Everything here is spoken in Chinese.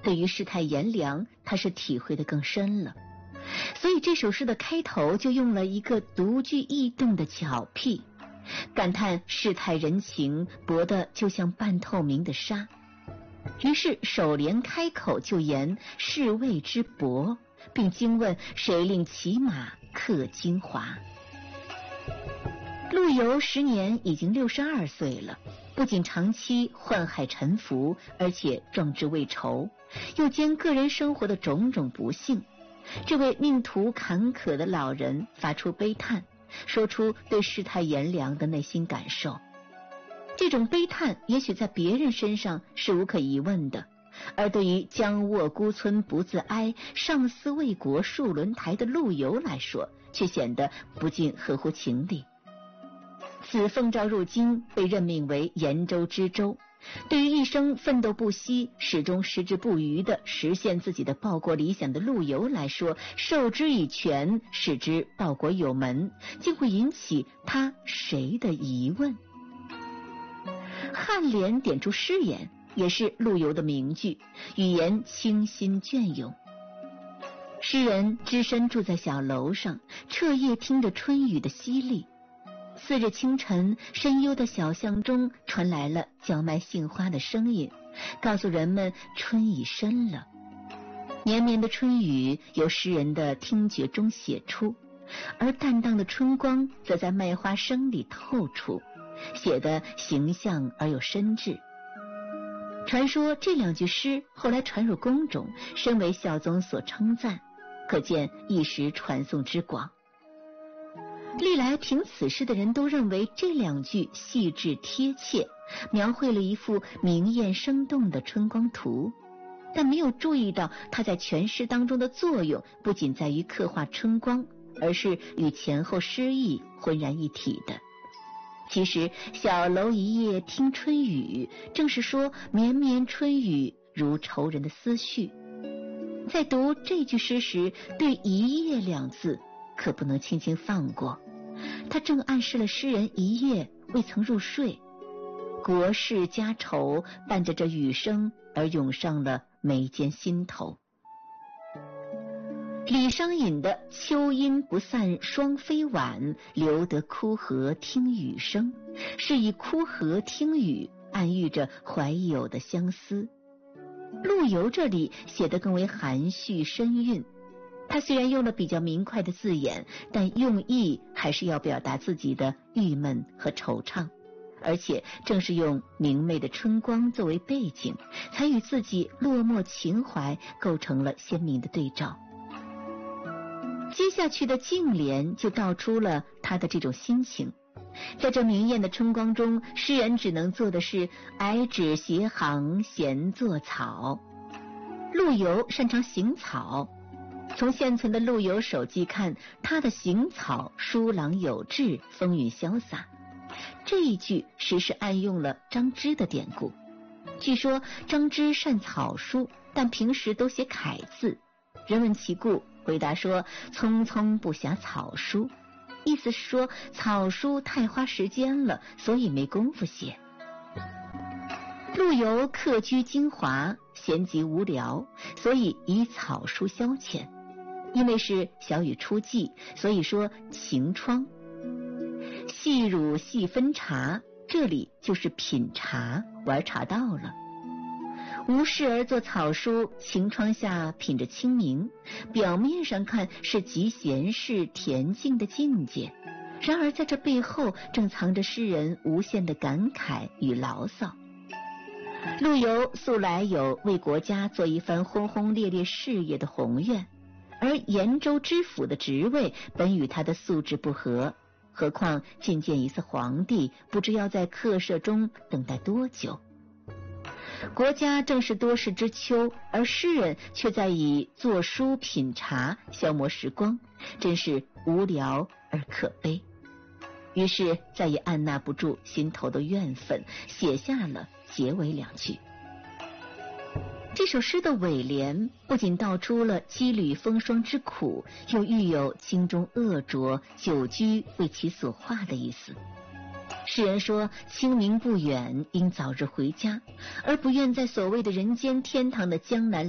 对于世态炎凉，他是体会得更深了。所以这首诗的开头就用了一个独具异动的巧辟，感叹世态人情薄得就像半透明的纱。于是首联开口就言世味之薄，并惊问谁令骑马刻精华。陆游时年已经62岁了，不仅长期宦海沉浮，而且壮志未酬，又兼个人生活的种种不幸。这位命途坎坷的老人发出悲叹，说出对世态炎凉的内心感受。这种悲叹也许在别人身上是无可疑问的，而对于将卧孤村不自哀，上思为国戍轮台的陆游来说，却显得不尽合乎情理。此奉诏入京，被任命为延州知州，对于一生奋斗不息，始终矢志不渝地实现自己的报国理想的陆游来说，授之以权，使之报国有门，竟会引起他谁的疑问？颔联点出诗言，也是陆游的名句，语言清新隽永。诗人只身住在小楼上，彻夜听着春雨的淅沥。次日清晨，深幽的小巷中传来了叫卖杏花的声音，告诉人们春已深了。绵绵的春雨由诗人的听觉中写出，而淡淡的春光则在卖花声里透出，写得形象而有深致。传说这两句诗后来传入宫中，深为孝宗所称赞，可见一时传颂之广。历来评此诗的人都认为这两句细致贴切，描绘了一幅明艳生动的春光图，但没有注意到它在全诗当中的作用不仅在于刻画春光，而是与前后诗意浑然一体的。其实小楼一夜听春雨，正是说绵绵春雨如愁人的思绪。在读这句诗时，对一夜两字可不能轻轻放过，它正暗示了诗人一夜未曾入睡，国事家愁伴着这雨声而涌上了眉间心头。李商隐的秋阴不散双飞晚，留得枯荷听雨声，是以枯荷听雨暗喻着怀有的相思。陆游这里写得更为含蓄深韵，他虽然用了比较明快的字眼，但用意还是要表达自己的郁闷和惆怅，而且正是用明媚的春光作为背景，才与自己落寞情怀构成了鲜明的对照。接下去的颈联就道出了他的这种心情。在这明艳的春光中，诗人只能做的是矮指斜行闲作草。陆游擅长行草，从现存的陆游手记看，他的行草疏朗有致，风韵潇洒。这一句实是暗用了张芝的典故。据说张芝善草书，但平时都写楷字。人问其故，回答说匆匆不暇草书，意思是说草书太花时间了，所以没工夫写。陆游客居京华，闲极无聊，所以以草书消遣。因为是小雨初霁，所以说晴窗。细乳细分茶，这里就是品茶玩茶道了。无事而作草书，晴窗下品着清明，表面上看是极闲适恬静的境界，然而在这背后正藏着诗人无限的感慨与牢骚。陆游素来有为国家做一番轰轰烈烈事业的宏愿，而延州知府的职位本与他的素质不合，何况觐见一次皇帝，不知要在客舍中等待多久。国家正是多事之秋，而诗人却在以作书品茶消磨时光，真是无聊而可悲。于是再也按捺不住心头的怨愤，写下了结尾两句。这首诗的尾联不仅道出了羁旅风霜之苦，又寓有京中恶浊，久居为其所化的意思。诗人说清明不远，应早日回家，而不愿在所谓的人间天堂的江南